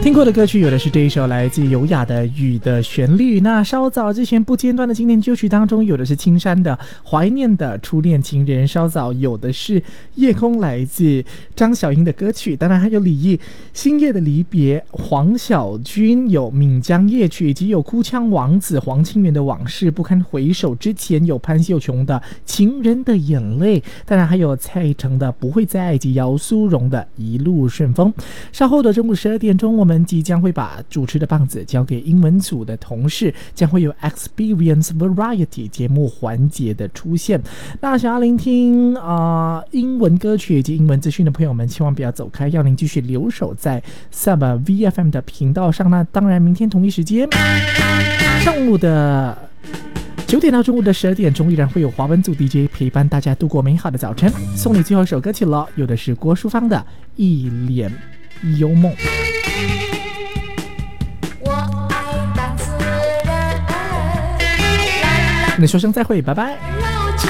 听过的歌曲有的是这一首来自优雅的雨的旋律，那稍早之前不间断的经典歌曲当中有的是青山的怀念的初恋情人，稍早有的是夜空来自张小英的歌曲，当然还有李毅星夜的离别，黄小军有闽江夜曲，以及有哭腔王子黄清源的往事不堪回首，之前有潘秀琼的情人的眼泪，当然还有蔡成的不会再爱，以及姚苏蓉的一路顺风。稍后的中午12点钟，我们即将会把主持的棒子交给英文组的同事，将会有 Experience Variety 节目环节的出现。那想要聆听英文歌曲以及英文资讯的朋友们，千万不要走开，要您继续留守在 Sub VFM 的频道上。那当然明天同一时间上午的9点到中午的12点钟，依然会有华文组 DJ 陪伴大家度过美好的早晨。送你最后一首歌曲了，有的是郭淑芳的一脸幽梦。我爱大自然，跟你说声再会，拜拜。